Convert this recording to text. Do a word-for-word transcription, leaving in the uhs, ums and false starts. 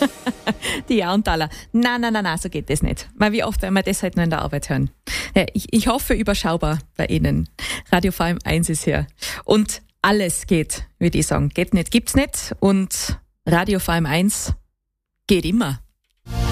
Die Jauntaler. Na, na, na, na, so geht das nicht. Weil wie oft werden wir das halt nur in der Arbeit hören? Ja, ich, ich hoffe, überschaubar bei Ihnen. Radio V M eins ist hier. Und alles geht, würde ich sagen. Geht nicht, gibt's nicht. Und Radio V M eins geht immer.